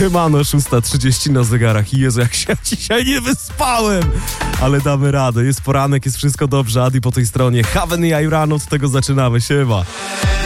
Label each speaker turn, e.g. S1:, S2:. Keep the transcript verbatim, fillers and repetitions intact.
S1: Siemano, szósta trzydzieści na zegarach. Jezu, jak się dzisiaj nie wyspałem. Ale damy radę. Jest poranek, jest wszystko dobrze. Adi po tej stronie. Haven i Iron, od tego zaczynamy. Siema.